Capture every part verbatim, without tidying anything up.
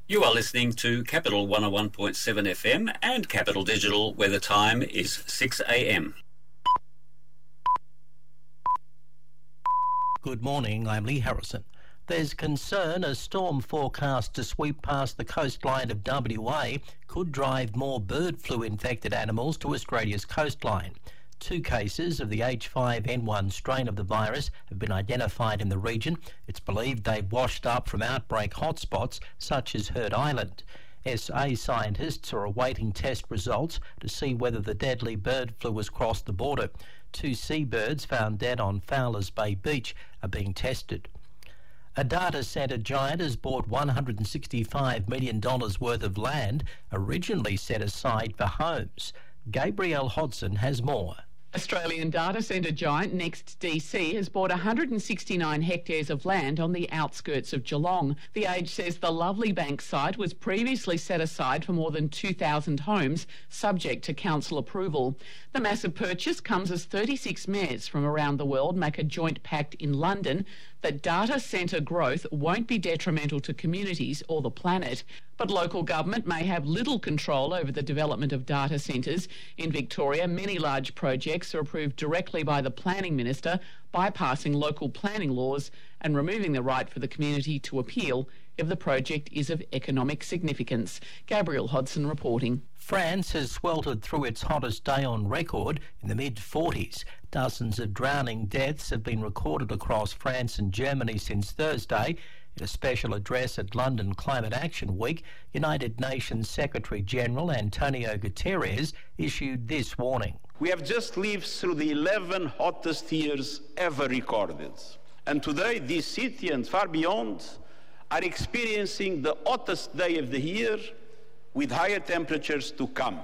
You are listening to Capital one oh one point seven F M and Capital Digital, where the time is six a m. Good morning, I'm Lee Harrison. There's concern a storm forecast to sweep past the coastline of W A could drive more bird flu-infected animals to Australia's coastline. Two cases of the H five N one strain of the virus have been identified in the region. It's believed they've washed up from outbreak hotspots such as Heard Island. S A scientists are awaiting test results to see whether the deadly bird flu has crossed the border. Two seabirds found dead on Fowlers Bay Beach are being tested. A data centre giant has bought one hundred sixty-five million dollars worth of land originally set aside for homes. Gabrielle Hodson has more. Australian data centre giant NextDC has bought one hundred sixty-nine hectares of land on the outskirts of Geelong. The Age says the Lovely Bank site was previously set aside for more than two thousand homes, subject to council approval. The massive purchase comes as thirty-six mayors from around the world make a joint pact in London that data centre growth won't be detrimental to communities or the planet. But local government may have little control over the development of data centres. In Victoria, many large projects are approved directly by the Planning Minister, bypassing local planning laws and removing the right for the community to appeal if the project is of economic significance. Gabrielle Hodson reporting. France has sweltered through its hottest day on record in the mid forties. Dozens of drowning deaths have been recorded across France and Germany since Thursday. In a special address at London Climate Action Week, United Nations Secretary-General Antonio Guterres issued this warning. We have just lived through the eleven hottest years ever recorded. And today, this city and far beyond are experiencing the hottest day of the year with higher temperatures to come.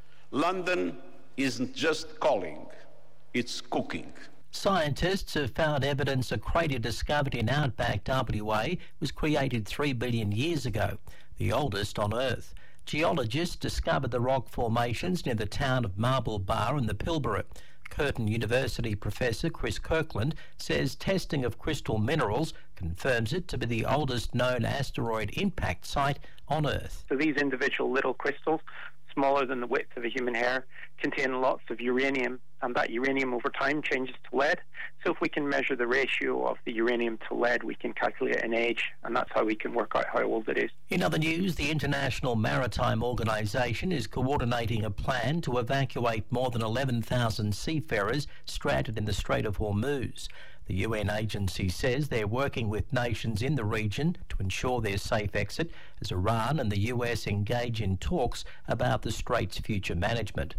London isn't just calling, it's cooking. Scientists have found evidence a crater discovered in outback W A was created three billion years ago, the oldest on Earth. Geologists discovered the rock formations near the town of Marble Bar in the Pilbara. Curtin University professor Chris Kirkland says testing of crystal minerals confirms it to be the oldest known asteroid impact site on Earth. So these individual little crystals, smaller than the width of a human hair, contain lots of uranium, and that uranium over time changes to lead. So if we can measure the ratio of the uranium to lead, we can calculate an age, and that's how we can work out how old it is. In other news, the International Maritime Organization is coordinating a plan to evacuate more than eleven thousand seafarers stranded in the Strait of Hormuz. The U N agency says they're working with nations in the region to ensure their safe exit as Iran and the U S engage in talks about the Strait's future management.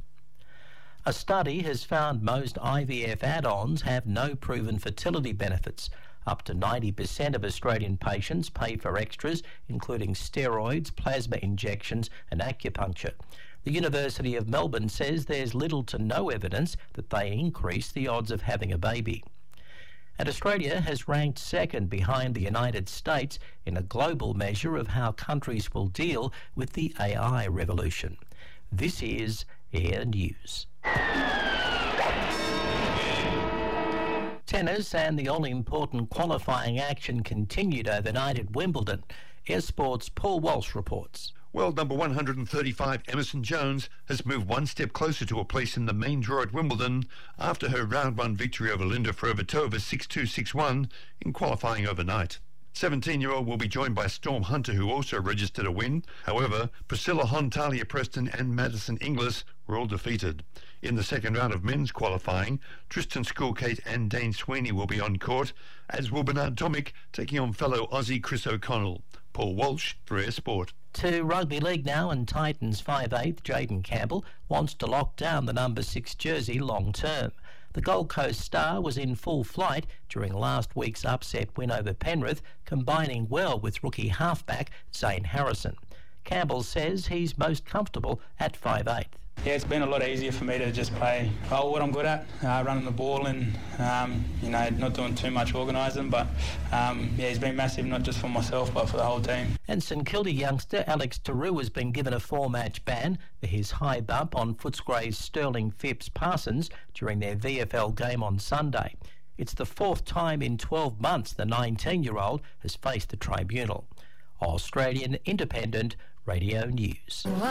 A study has found most I V F add-ons have no proven fertility benefits. Up to ninety percent of Australian patients pay for extras, including steroids, plasma injections and acupuncture. The University of Melbourne says there's little to no evidence that they increase the odds of having a baby. And Australia has ranked second behind the United States in a global measure of how countries will deal with the A I revolution. This is Air News. Tennis and the all-important qualifying action continued overnight at Wimbledon. Air Sports' Paul Walsh reports. World number one hundred thirty-five Emerson Jones has moved one step closer to a place in the main draw at Wimbledon after her round one victory over Linda Fruhvirtova six two six one in qualifying overnight. seventeen-year-old will be joined by Storm Hunter, who also registered a win. However, Priscilla Hon, Talia Preston and Madison Inglis were all defeated. In the second round of men's qualifying, Tristan Schoolkate and Dane Sweeney will be on court, as will Bernard Tomic taking on fellow Aussie Chris O'Connell. Paul Walsh for Air Sport. To rugby league now, and Titans five eighth Jaden Campbell wants to lock down the number six jersey long term. The Gold Coast star was in full flight during last week's upset win over Penrith, combining well with rookie halfback Zane Harrison. Campbell says he's most comfortable at five eighth. Yeah, it's been a lot easier for me to just play oh, what I'm good at, uh, running the ball and, um, you know, not doing too much organising. But, um, yeah, he's been massive, not just for myself, but for the whole team. And St Kilda youngster Alex Tarou has been given a four-match ban for his high bump on Footscray's Sterling Phipps Parsons during their V F L game on Sunday. It's the fourth time in twelve months the nineteen-year-old has faced the tribunal. Australian Independent Radio News.